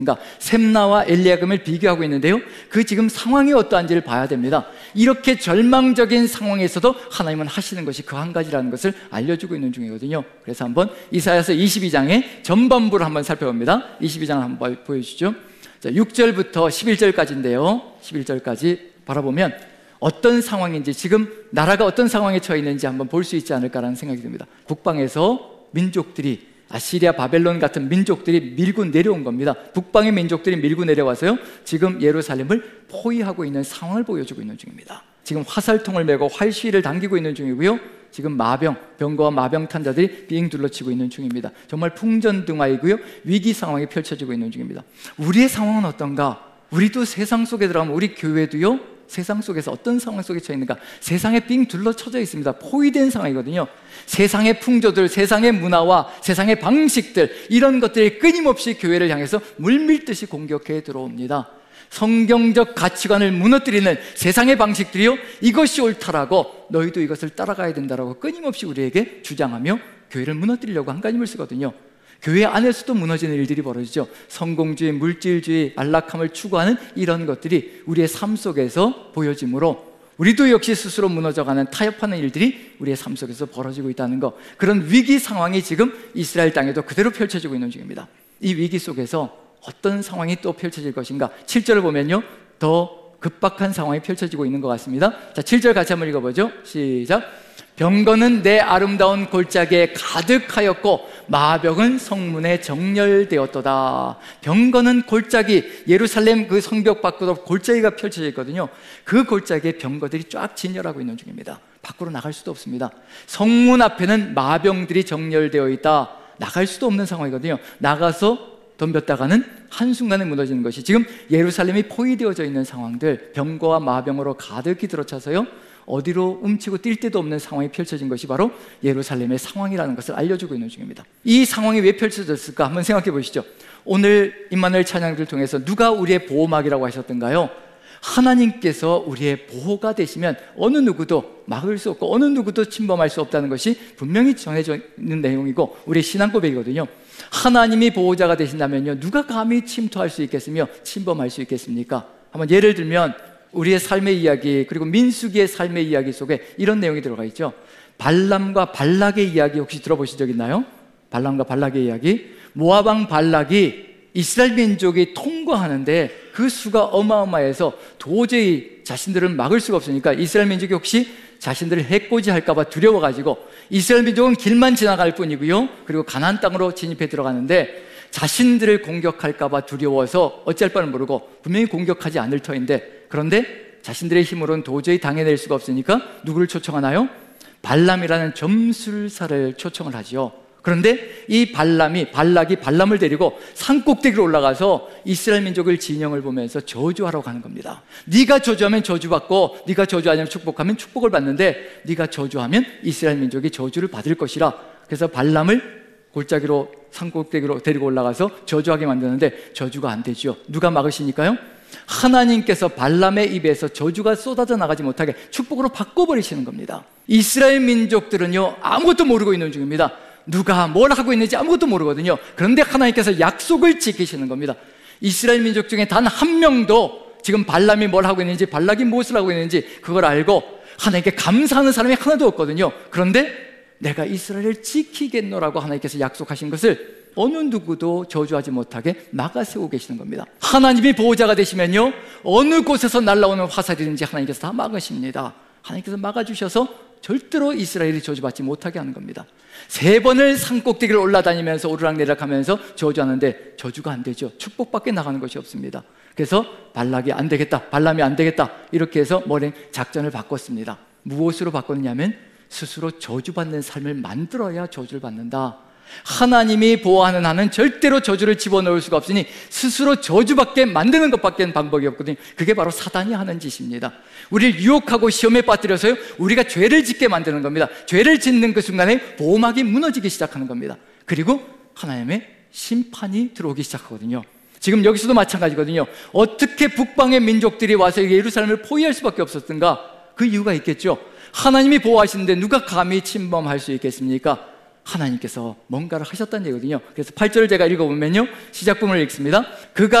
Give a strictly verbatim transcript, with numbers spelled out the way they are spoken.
그러니까 셈나와 엘리야금을 비교하고 있는데요, 그 지금 상황이 어떠한지를 봐야 됩니다. 이렇게 절망적인 상황에서도 하나님은 하시는 것이 그 한 가지라는 것을 알려주고 있는 중이거든요. 그래서 한번 이사야서 이십이 장의 전반부를 한번 살펴봅니다. 이십이 장을 한번 보여주시죠. 자, 육 절부터 십일 절까지인데요, 십일 절까지 바라보면 어떤 상황인지, 지금 나라가 어떤 상황에 처해 있는지 한번 볼 수 있지 않을까라는 생각이 듭니다. 북방에서 민족들이, 아시리아, 바벨론 같은 민족들이 밀고 내려온 겁니다. 북방의 민족들이 밀고 내려와서요, 지금 예루살렘을 포위하고 있는 상황을 보여주고 있는 중입니다. 지금 화살통을 메고 활시위를 당기고 있는 중이고요, 지금 마병, 병거와 마병 탄자들이 빙 둘러치고 있는 중입니다. 정말 풍전등화이고요, 위기 상황이 펼쳐지고 있는 중입니다. 우리의 상황은 어떤가? 우리도 세상 속에 들어가면, 우리 교회도요, 세상 속에서 어떤 상황 속에 처해 있는가? 세상에 빙 둘러쳐져 있습니다. 포위된 상황이거든요. 세상의 풍조들, 세상의 문화와 세상의 방식들, 이런 것들이 끊임없이 교회를 향해서 물밀듯이 공격해 들어옵니다. 성경적 가치관을 무너뜨리는 세상의 방식들이요, 이것이 옳다라고, 너희도 이것을 따라가야 된다라고 끊임없이 우리에게 주장하며 교회를 무너뜨리려고 한가임을 쓰거든요. 교회 안에서도 무너지는 일들이 벌어지죠. 성공주의, 물질주의, 안락함을 추구하는 이런 것들이 우리의 삶 속에서 보여지므로 우리도 역시 스스로 무너져가는, 타협하는 일들이 우리의 삶 속에서 벌어지고 있다는 것, 그런 위기 상황이 지금 이스라엘 땅에도 그대로 펼쳐지고 있는 중입니다. 이 위기 속에서 어떤 상황이 또 펼쳐질 것인가? 칠 절을 보면요, 더 급박한 상황이 펼쳐지고 있는 것 같습니다. 자, 칠 절 같이 한번 읽어보죠. 시작. 병거는 내 아름다운 골짜기에 가득하였고 마병은 성문에 정렬되었도다. 병거는 골짜기, 예루살렘 그 성벽 밖으로 골짜기가 펼쳐져 있거든요. 그 골짜기에 병거들이 쫙 진열하고 있는 중입니다. 밖으로 나갈 수도 없습니다. 성문 앞에는 마병들이 정렬되어 있다. 나갈 수도 없는 상황이거든요. 나가서 덤볐다가는 한순간에 무너지는 것이 지금 예루살렘이 포위되어져 있는 상황들, 병거와 마병으로 가득히 들어차서요, 어디로 움치고 뛸 데도 없는 상황이 펼쳐진 것이 바로 예루살렘의 상황이라는 것을 알려주고 있는 중입니다. 이 상황이 왜 펼쳐졌을까 한번 생각해 보시죠. 오늘 임마누엘 찬양들을 통해서 누가 우리의 보호막이라고 하셨던가요? 하나님께서 우리의 보호가 되시면 어느 누구도 막을 수 없고 어느 누구도 침범할 수 없다는 것이 분명히 정해져 있는 내용이고 우리의 신앙 고백이거든요. 하나님이 보호자가 되신다면요, 누가 감히 침투할 수 있겠으며 침범할 수 있겠습니까? 한번 예를 들면 우리의 삶의 이야기, 그리고 민수기의 삶의 이야기 속에 이런 내용이 들어가 있죠. 발람과 발락의 이야기 혹시 들어보신 적 있나요? 발람과 발락의 이야기. 모압 왕 발락이 이스라엘 민족이 통과하는데 그 수가 어마어마해서 도저히 자신들을 막을 수가 없으니까 이스라엘 민족이 혹시 자신들을 해코지할까 봐 두려워가지고, 이스라엘 민족은 길만 지나갈 뿐이고요, 그리고 가나안 땅으로 진입해 들어가는데 자신들을 공격할까 봐 두려워서 어찌할 바를 모르고 분명히 공격하지 않을 터인데, 그런데 자신들의 힘으로는 도저히 당해낼 수가 없으니까 누구를 초청하나요? 발람이라는 점술사를 초청을 하지요. 그런데 이 발람이, 발락이 발람을 데리고 산꼭대기로 올라가서 이스라엘 민족을 진영을 보면서 저주하러 가는 겁니다. 네가 저주하면 저주받고 네가 저주하면 축복하면 축복을 받는데 네가 저주하면 이스라엘 민족이 저주를 받을 것이라. 그래서 발람을 골짜기로, 산꼭대기로 데리고 올라가서 저주하게 만드는데 저주가 안 되죠. 누가 막으시니까요? 하나님께서 발람의 입에서 저주가 쏟아져 나가지 못하게 축복으로 바꿔버리시는 겁니다. 이스라엘 민족들은요, 아무것도 모르고 있는 중입니다. 누가 뭘 하고 있는지 아무것도 모르거든요. 그런데 하나님께서 약속을 지키시는 겁니다. 이스라엘 민족 중에 단 한 명도 지금 발람이 뭘 하고 있는지, 발락이 무엇을 하고 있는지 그걸 알고 하나님께 감사하는 사람이 하나도 없거든요. 그런데 내가 이스라엘을 지키겠노라고 하나님께서 약속하신 것을 어느 누구도 저주하지 못하게 막아세우고 계시는 겁니다. 하나님이 보호자가 되시면요, 어느 곳에서 날아오는 화살이든지 하나님께서 다 막으십니다. 하나님께서 막아주셔서 절대로 이스라엘이 저주받지 못하게 하는 겁니다. 세 번을 산꼭대기를 올라다니면서 오르락내리락하면서 저주하는데 저주가 안 되죠. 축복밖에 나가는 것이 없습니다. 그래서 발락이 안 되겠다, 발람이 안 되겠다, 이렇게 해서 머랭 작전을 바꿨습니다. 무엇으로 바꿨냐면 스스로 저주받는 삶을 만들어야 저주를 받는다. 하나님이 보호하는 한은 절대로 저주를 집어넣을 수가 없으니 스스로 저주받게 만드는 것밖에 방법이 없거든요. 그게 바로 사단이 하는 짓입니다. 우리를 유혹하고 시험에 빠뜨려서요, 우리가 죄를 짓게 만드는 겁니다. 죄를 짓는 그 순간에 보호막이 무너지기 시작하는 겁니다. 그리고 하나님의 심판이 들어오기 시작하거든요. 지금 여기서도 마찬가지거든요. 어떻게 북방의 민족들이 와서 예루살렘을 포위할 수밖에 없었던가? 그 이유가 있겠죠. 하나님이 보호하시는데 누가 감히 침범할 수 있겠습니까? 하나님께서 뭔가를 하셨다는 얘기거든요. 그래서 팔 절을 제가 읽어보면요, 시작 부분을 읽습니다. 그가